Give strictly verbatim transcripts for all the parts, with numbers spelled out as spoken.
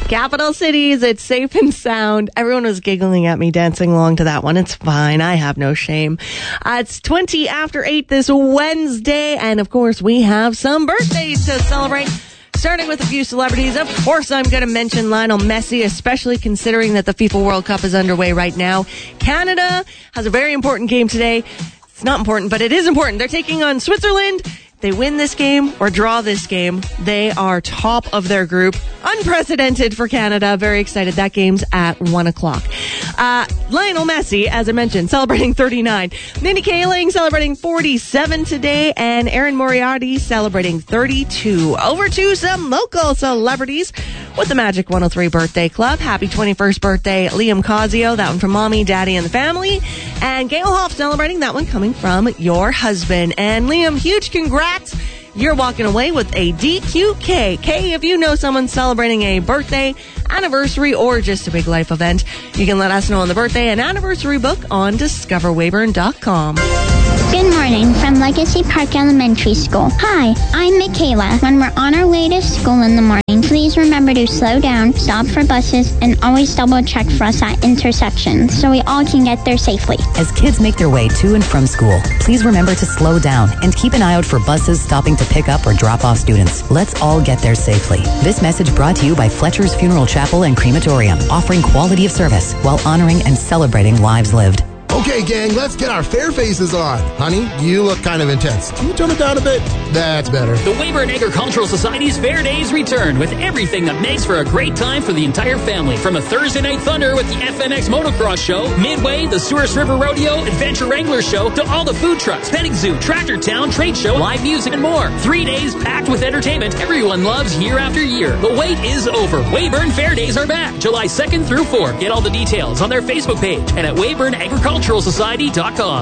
Capital Cities, It's Safe and Sound. Everyone was giggling at me dancing along to that one. It's fine. I have no shame. Uh, it's twenty after eight this Wednesday. And of course, we have some birthdays to celebrate. Starting with a few celebrities. Of course, I'm going to mention Lionel Messi, especially considering that the FIFA World Cup is underway right now. Canada has a very important game today. It's not important, but it is important. They're taking on Switzerland. They win this game or draw this game, they are top of their group. Unprecedented for Canada. Very excited. That game's at one o'clock. Uh, Lionel Messi, as I mentioned, celebrating thirty-nine. Mindy Kaling celebrating forty-seven today. And Erin Moriarty celebrating thirty-two. Over to some local celebrities with the Magic one oh three Birthday Club. Happy twenty-first birthday, Liam Cosio. That one from Mommy, Daddy, and the family. And Gail Hoff celebrating. That one coming from your husband. And Liam, huge congrats. You're walking away with a D Q K. K, if you know someone celebrating a birthday, anniversary, or just a big life event, you can let us know on the birthday and anniversary book on discover weyburn dot com. Good morning from Legacy Park Elementary School. Hi, I'm Michaela. When we're on our way to school in the morning, please remember to slow down, stop for buses, and always double check for us at intersections so we all can get there safely. As kids make their way to and from school, please remember to slow down and keep an eye out for buses stopping to pick up or drop off students. Let's all get there safely. This message brought to you by Fletcher's Funeral Chapel and Crematorium, offering quality of service while honoring and celebrating lives lived. Okay, gang, let's get our fair faces on. Honey, you look kind of intense. Can you tone it down a bit? That's better. The Weyburn Agricultural Society's Fair Days return with everything that makes for a great time for the entire family. From a Thursday Night Thunder with the F N X Motocross Show, Midway, the Souris River Rodeo, Adventure Wrangler Show, to all the food trucks, petting zoo, Tractor Town, trade show, live music, and more. Three days packed with entertainment everyone loves year after year. The wait is over. Weyburn Fair Days are back July second through fourth. Get all the details on their Facebook page and at weyburn agricultural society dot com.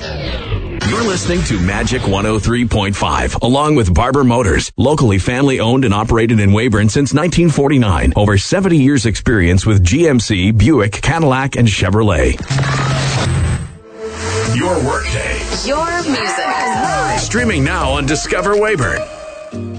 You're listening to Magic one oh three point five, along with Barber Motors, locally family owned and operated in Weyburn since nineteen forty-nine. Over seventy years experience with G M C, Buick, Cadillac, and Chevrolet. Your workday. Your music. Streaming now on Discover Weyburn.